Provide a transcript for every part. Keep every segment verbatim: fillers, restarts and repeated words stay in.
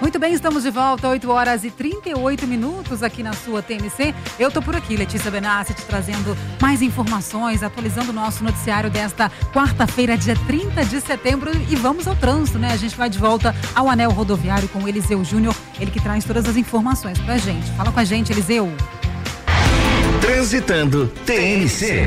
Muito bem, estamos de volta, oito horas e trinta e oito minutos aqui na sua T M C. Eu tô por aqui, Letícia Benassi, te trazendo mais informações, atualizando o nosso noticiário desta quarta-feira, dia trinta de setembro. E vamos ao trânsito, né? A gente vai de volta ao Anel Rodoviário com o Eliseu Júnior, ele que traz todas as informações pra gente. Fala com a gente, Eliseu. Transitando T M C.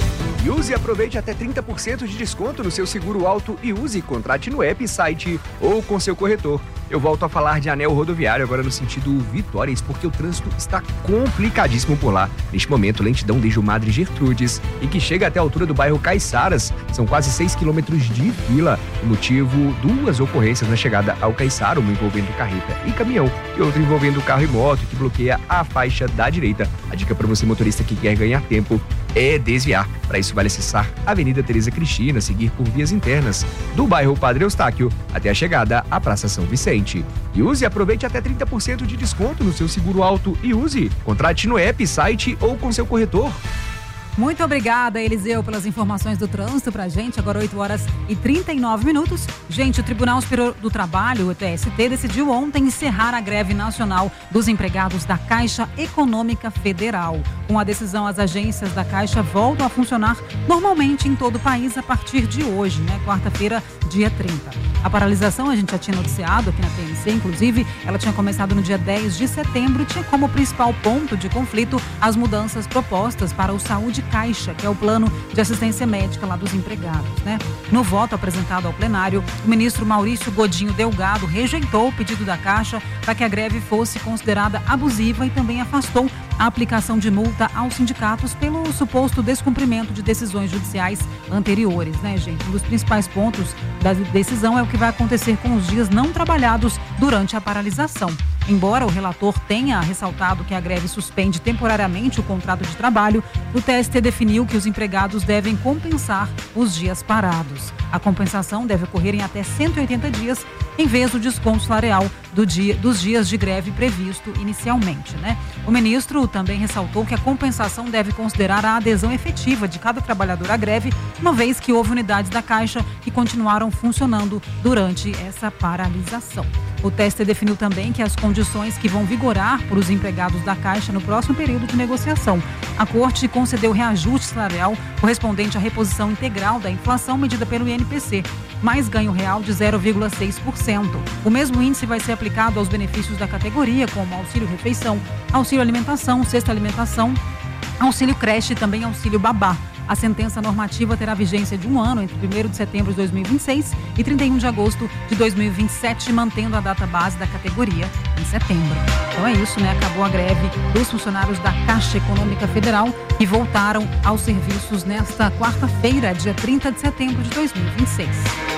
E use e aproveite até trinta por cento de desconto no seu seguro auto e use, contrate no app, site ou com seu corretor. Eu volto a falar de Anel Rodoviário agora no sentido Vitórias, porque o trânsito está complicadíssimo por lá. Neste momento, lentidão desde o Madre Gertrudes e que chega até a altura do bairro Caiçaras. São quase seis quilômetros de fila. O motivo, duas ocorrências na chegada ao Caiçara, uma envolvendo carreta e caminhão e outra envolvendo carro e moto, que bloqueia a faixa da direita. A dica para você, motorista que quer ganhar tempo, é desviar. Para isso, vale acessar a Avenida Tereza Cristina, seguir por vias internas do bairro Padre Eustáquio até a chegada à Praça São Vicente. E use e aproveite até trinta por cento de desconto no seu seguro auto e use. Contrate no app, site ou com seu corretor. Muito obrigada, Eliseu, pelas informações do trânsito pra gente. Agora oito horas e trinta e nove minutos. Gente, o Tribunal Superior do Trabalho, o T S T, decidiu ontem encerrar a greve nacional dos empregados da Caixa Econômica Federal. Com a decisão, as agências da Caixa voltam a funcionar normalmente em todo o país a partir de hoje, né? Quarta-feira, dia trinta. A paralisação, a gente já tinha noticiado aqui na T M C, inclusive, ela tinha começado no dia dez de setembro, tinha como principal ponto de conflito as mudanças propostas para o Saúde Caixa, que é o plano de assistência médica lá dos empregados, né? No voto apresentado ao plenário, o ministro Maurício Godinho Delgado rejeitou o pedido da Caixa para que a greve fosse considerada abusiva e também afastou a aplicação de multa aos sindicatos pelo suposto descumprimento de decisões judiciais anteriores, né, gente? Um dos principais pontos da decisão é o que vai acontecer com os dias não trabalhados durante a paralisação. Embora o relator tenha ressaltado que a greve suspende temporariamente o contrato de trabalho, o T S T definiu que os empregados devem compensar os dias parados. A compensação deve ocorrer em até cento e oitenta dias, em vez do desconto salarial do dia, dos dias de greve previsto inicialmente, né? O ministro também ressaltou que a compensação deve considerar a adesão efetiva de cada trabalhador à greve, uma vez que houve unidades da Caixa que continuaram funcionando durante essa paralisação. O T S T definiu também que as condições que vão vigorar para os empregados da Caixa no próximo período de negociação. A Corte concedeu reajuste salarial correspondente à reposição integral da inflação medida pelo I N P C, mais ganho real de zero vírgula seis por cento. O mesmo índice vai ser aplicado aos benefícios da categoria, como auxílio refeição, auxílio alimentação, cesta alimentação, auxílio creche e também auxílio babá. A sentença normativa terá vigência de um ano entre primeiro de setembro de dois mil e vinte e seis e trinta e um de agosto de dois mil e vinte e sete, mantendo a data base da categoria em setembro. Então é isso, né? Acabou a greve dos funcionários da Caixa Econômica Federal que voltaram aos serviços nesta quarta-feira, dia trinta de setembro de dois mil e vinte e seis.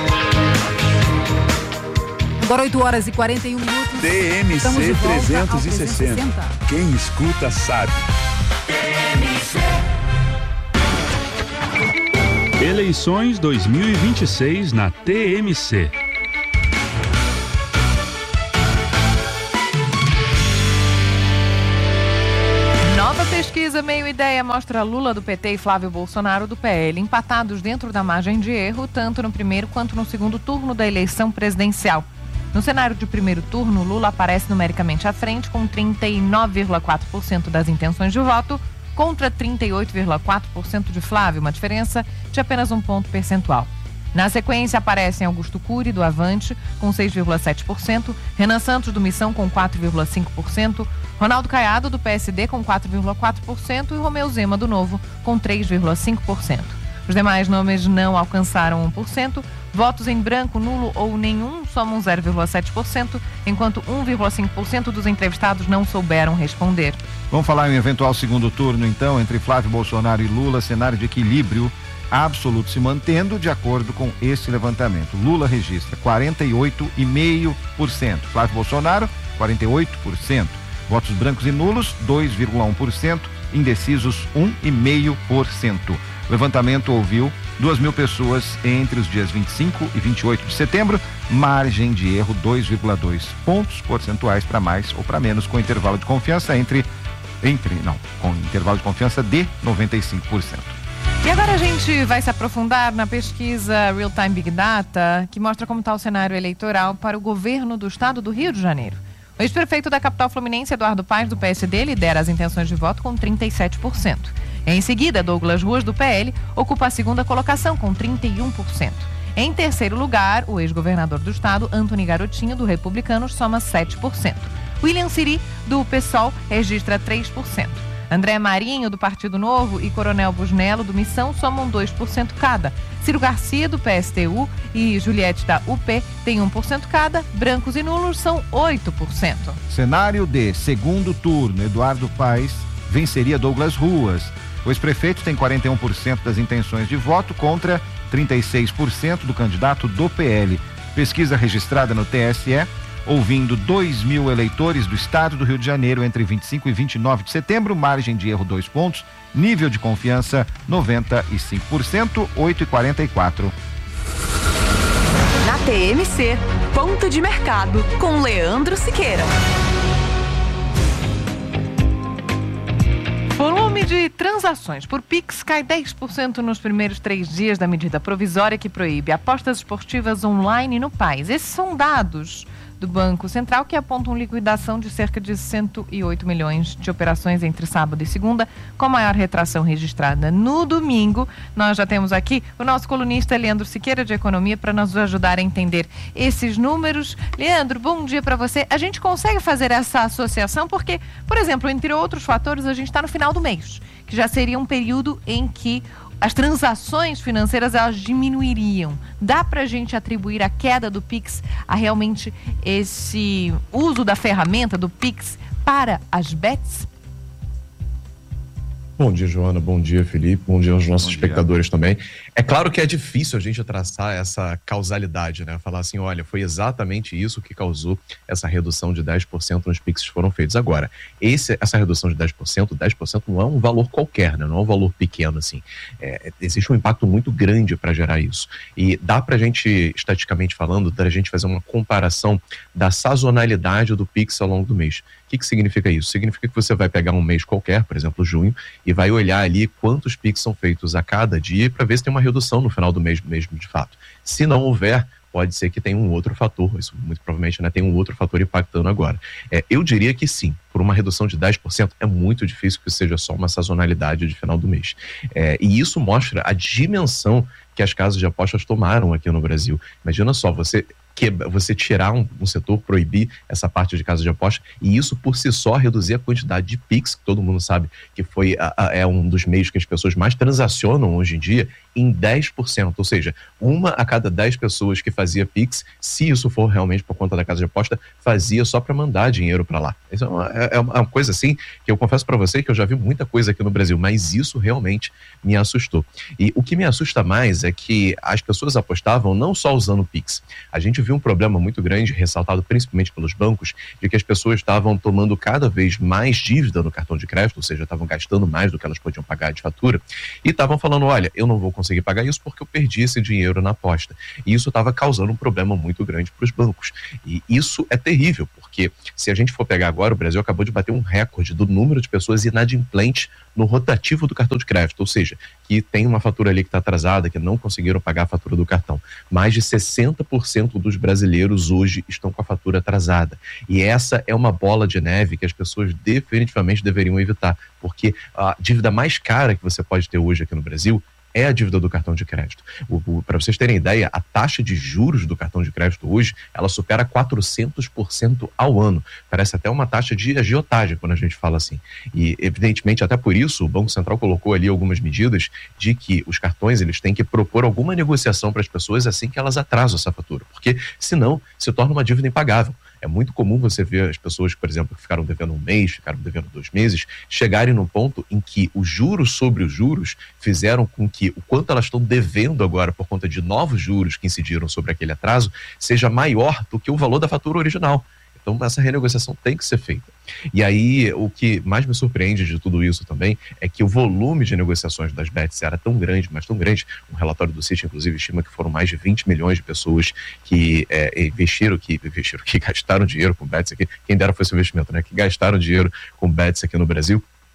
Agora oito horas e quarenta e um minutos. T M C trezentos e sessenta. Quem escuta sabe. T M C. Eleições dois mil e vinte e seis na T M C. Nova pesquisa Meio Ideia mostra Lula do P T e Flávio Bolsonaro do P L empatados dentro da margem de erro, tanto no primeiro quanto no segundo turno da eleição presidencial. No cenário de primeiro turno, Lula aparece numericamente à frente com trinta e nove vírgula quatro por cento das intenções de voto, contra trinta e oito vírgula quatro por cento de Flávio, uma diferença de apenas um ponto percentual. Na sequência, aparecem Augusto Cury, do Avante, com seis vírgula sete por cento, Renan Santos, do Missão, com quatro vírgula cinco por cento, Ronaldo Caiado, do P S D, com quatro vírgula quatro por cento e Romeu Zema, do Novo, com três vírgula cinco por cento. Os demais nomes não alcançaram um por cento, votos em branco, nulo ou nenhum somam zero vírgula sete por cento, enquanto um vírgula cinco por cento dos entrevistados não souberam responder. Vamos falar em eventual segundo turno, então, entre Flávio Bolsonaro e Lula, cenário de equilíbrio absoluto se mantendo de acordo com esse levantamento. Lula registra quarenta e oito vírgula cinco por cento, Flávio Bolsonaro, quarenta e oito por cento. Votos brancos e nulos, dois vírgula um por cento, indecisos, um vírgula cinco por cento. O levantamento ouviu duas mil pessoas entre os dias vinte e cinco e vinte e oito de setembro, margem de erro dois vírgula dois pontos percentuais para mais ou para menos, com intervalo de confiança entre, entre, não, com intervalo de confiança de noventa e cinco por cento. E agora a gente vai se aprofundar na pesquisa Real Time Big Data, que mostra como está o cenário eleitoral para o governo do estado do Rio de Janeiro. O ex-prefeito da capital fluminense, Eduardo Paes, do P S D, lidera as intenções de voto com trinta e sete por cento. Em seguida, Douglas Ruas, do P L, ocupa a segunda colocação com trinta e um por cento. Em terceiro lugar, o ex-governador do estado, Antony Garotinho, do Republicanos, soma sete por cento. William Siri, do PSOL, registra três por cento. André Marinho, do Partido Novo, e Coronel Busnello, do Missão, somam dois por cento cada. Ciro Garcia, do P S T U, e Juliette, da U P, têm um por cento cada. Brancos e nulos são oito por cento. Cenário de segundo turno, Eduardo Paes venceria Douglas Ruas. O ex-prefeito tem quarenta e um por cento das intenções de voto contra trinta e seis por cento do candidato do P L. Pesquisa registrada no T S E, ouvindo dois mil eleitores do estado do Rio de Janeiro entre vinte e cinco e vinte e nove de setembro, margem de erro dois pontos, nível de confiança noventa e cinco por cento, oito e quarenta e quatro. Na T M C, ponto de mercado com Leandro Siqueira. Volume de transações por Pix cai dez por cento nos primeiros três dias da medida provisória que proíbe apostas esportivas online no país. Esses são dados do Banco Central, que apontam liquidação de cerca de cento e oito milhões de operações entre sábado e segunda, com a maior retração registrada no domingo. Nós já temos aqui o nosso colunista Leandro Siqueira, de Economia, para nos ajudar a entender esses números. Leandro, bom dia para você. A gente consegue fazer essa associação porque, por exemplo, entre outros fatores, a gente está no final do mês, que já seria um período em que as transações financeiras, elas diminuiriam. Dá para a gente atribuir a queda do Pix a realmente esse uso da ferramenta do Pix para as bets? Bom dia, Joana. Bom dia, Felipe. Bom dia aos nossos Bom espectadores dia. também. É claro que é difícil a gente traçar essa causalidade, né? Falar assim, olha, foi exatamente isso que causou essa redução de dez por cento nos Pix que foram feitos. Agora, esse, essa redução de dez por cento, dez por cento não é um valor qualquer, né? Não é um valor pequeno, assim. É, existe um impacto muito grande para gerar isso. E dá pra gente, estatisticamente falando, da gente fazer uma comparação da sazonalidade do Pix ao longo do mês. O que, que significa isso? Significa que você vai pegar um mês qualquer, por exemplo, junho, e vai olhar ali quantos Pix são feitos a cada dia para ver se tem uma redução no final do mês mesmo, de fato. Se não houver, pode ser que tenha um outro fator, isso muito provavelmente, né, tem um outro fator impactando agora. É, eu diria que sim, por uma redução de dez por cento é muito difícil que seja só uma sazonalidade de final do mês. É, e isso mostra a dimensão que as casas de apostas tomaram aqui no Brasil. Imagina só, você... que você tirar um, um setor, proibir essa parte de casa de aposta, e isso por si só reduzir a quantidade de Pix, que todo mundo sabe que foi a, a, é um dos meios que as pessoas mais transacionam hoje em dia, em dez por cento, ou seja, uma a cada dez pessoas que fazia Pix, se isso for realmente por conta da casa de aposta, fazia só para mandar dinheiro para lá. Isso é uma, é uma coisa assim, que eu confesso para você que eu já vi muita coisa aqui no Brasil, mas isso realmente me assustou. E o que me assusta mais é que as pessoas apostavam não só usando Pix. A gente viu um problema muito grande, ressaltado principalmente pelos bancos, de que as pessoas estavam tomando cada vez mais dívida no cartão de crédito, ou seja, estavam gastando mais do que elas podiam pagar de fatura, e estavam falando, olha, eu não vou conseguir pagar isso porque eu perdi esse dinheiro na aposta. E isso estava causando um problema muito grande para os bancos. E isso é terrível, porque se a gente for pegar agora, o Brasil acabou de bater um recorde do número de pessoas inadimplentes no rotativo do cartão de crédito, ou seja, que tem uma fatura ali que está atrasada, que não conseguiram pagar a fatura do cartão. Mais de sessenta por cento dos brasileiros hoje estão com a fatura atrasada. E essa é uma bola de neve que as pessoas definitivamente deveriam evitar, porque a dívida mais cara que você pode ter hoje aqui no Brasil é a dívida do cartão de crédito. Para vocês terem ideia, a taxa de juros do cartão de crédito hoje, ela supera quatrocentos por cento ao ano. Parece até uma taxa de agiotagem quando a gente fala assim. E, evidentemente, até por isso, o Banco Central colocou ali algumas medidas de que os cartões, eles têm que propor alguma negociação para as pessoas assim que elas atrasam essa fatura, porque senão se torna uma dívida impagável. É muito comum você ver as pessoas, por exemplo, que ficaram devendo um mês, ficaram devendo dois meses, chegarem num ponto em que os juros sobre os juros fizeram com que o quanto elas estão devendo agora por conta de novos juros que incidiram sobre aquele atraso seja maior do que o valor da fatura original. Então, essa renegociação tem que ser feita. E aí, o que mais me surpreende de tudo isso também é que o volume de negociações das bets era tão grande, mas tão grande. Um relatório do Citi, inclusive, estima que foram mais de vinte milhões de pessoas que é, investiram, que investiram, que gastaram dinheiro com bets aqui. Quem dera fosse o investimento, né? Que gastaram dinheiro com bets aqui no Brasil.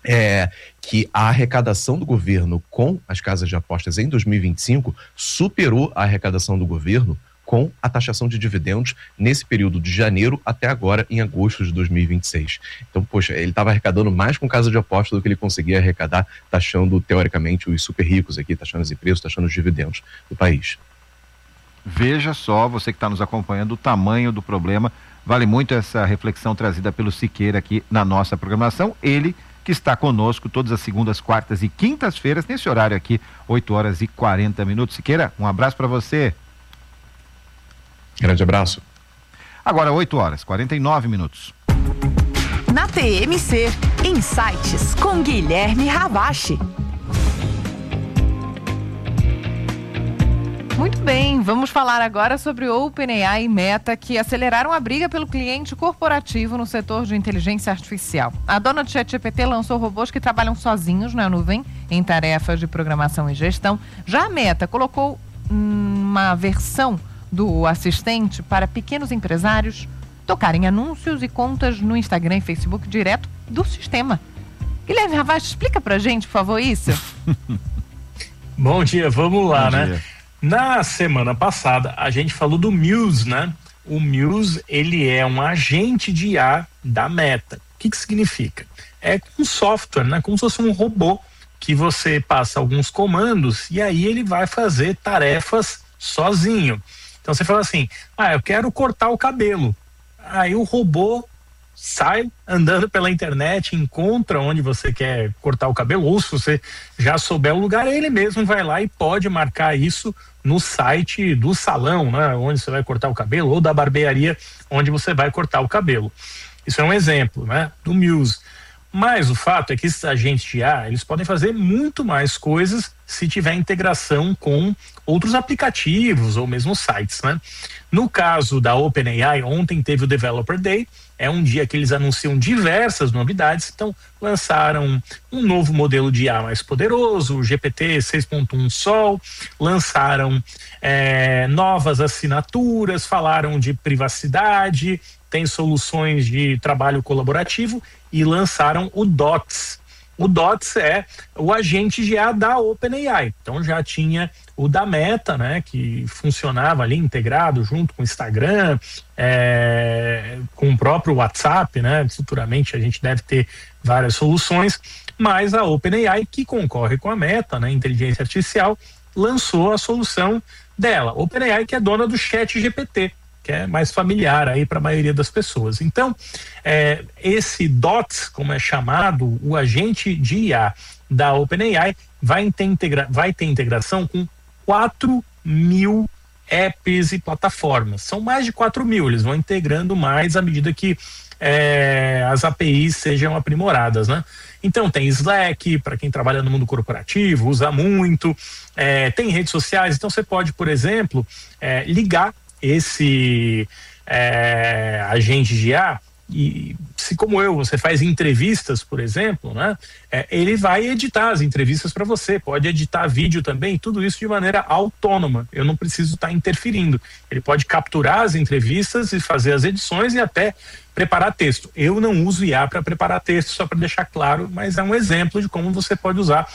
é que a arrecadação do governo com as casas de apostas em dois mil e vinte e cinco superou a arrecadação do governo com a taxação de dividendos nesse período de janeiro até agora, em agosto de dois mil e vinte e seis. Então, poxa, ele estava arrecadando mais com casa de aposta do que ele conseguia arrecadar taxando, teoricamente, os super ricos aqui, taxando as empresas, taxando os dividendos do país. Veja só, você que está nos acompanhando, o tamanho do problema. Vale muito essa reflexão trazida pelo Siqueira aqui na nossa programação. Ele que está conosco todas as segundas, quartas e quintas-feiras, nesse horário aqui, oito horas e quarenta minutos. Siqueira, um abraço para você. Grande abraço. Agora, oito horas, quarenta e nove minutos. Na T M C, Insights com Guilherme Ravache. Muito bem, vamos falar agora sobre OpenAI e Meta, que aceleraram a briga pelo cliente corporativo no setor de inteligência artificial. A dona do ChatGPT lançou robôs que trabalham sozinhos na nuvem em tarefas de programação e gestão. Já a Meta colocou uma versão do assistente para pequenos empresários tocarem anúncios e contas no Instagram e Facebook direto do sistema. Guilherme Ravache, explica pra gente, por favor, isso. Bom dia, vamos lá, Bom né? dia. Na semana passada, a gente falou do Muse, né? O Muse, ele é um agente de I A da Meta. O que que significa? É um software, né? Como se fosse um robô que você passa alguns comandos e aí ele vai fazer tarefas sozinho. Então você fala assim, ah, eu quero cortar o cabelo. Aí o robô sai andando pela internet, encontra onde você quer cortar o cabelo, ou se você já souber o lugar, ele mesmo vai lá e pode marcar isso no site do salão, né, onde você vai cortar o cabelo, ou da barbearia onde você vai cortar o cabelo. Isso é um exemplo, né, do Muse. Mas o fato é que esses agentes de I A, eles podem fazer muito mais coisas se tiver integração com outros aplicativos ou mesmo sites, né? No caso da OpenAI, ontem teve o Developer Day, é um dia que eles anunciam diversas novidades, então lançaram um novo modelo de I A mais poderoso, o G P T seis ponto um Sol, lançaram é, novas assinaturas, falaram de privacidade, tem soluções de trabalho colaborativo e lançaram o Dots. O Dots é o agente de I A da OpenAI. Então já tinha o da Meta, né, que funcionava ali integrado junto com o Instagram, é, com o próprio WhatsApp, né? Futuramente a gente deve ter várias soluções, mas a OpenAI, que concorre com a Meta, né, inteligência artificial, lançou a solução dela. OpenAI, que é dona do ChatGPT, que é mais familiar aí para a maioria das pessoas. Então, é, esse Dots, como é chamado, o agente de I A da OpenAI, vai ter, integra- vai ter integração com quatro mil apps e plataformas. São mais de quatro mil, eles vão integrando mais à medida que é, as A P Is sejam aprimoradas, né? Então tem Slack, para quem trabalha no mundo corporativo, usa muito, é, tem redes sociais, então você pode, por exemplo, é, ligar esse é, agente de I A, e se como eu, você faz entrevistas, por exemplo, né, é, ele vai editar as entrevistas para você, pode editar vídeo também, tudo isso de maneira autônoma, eu não preciso estar interferindo, ele pode capturar as entrevistas e fazer as edições e até preparar texto. Eu não uso I A para preparar texto, só para deixar claro, mas é um exemplo de como você pode usar